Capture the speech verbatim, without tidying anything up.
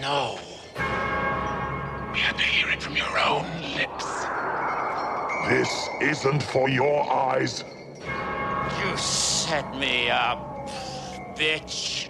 No. We had to hear it from your own lips. This isn't for your eyes. You set me up, bitch.